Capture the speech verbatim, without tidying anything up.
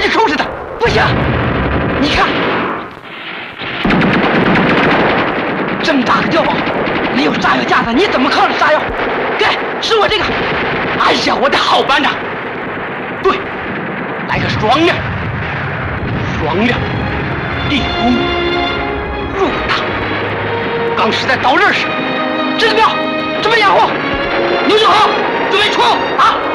紧收拾它！不行，你看，这么大个碉堡，没有炸药架子，你怎么靠着炸药？给，是我这个。哎呀，我的好班长！对，来个双面，双面，立功入党。刚是在刀刃时，知道没有？准备掩护，牛就好，准备冲啊！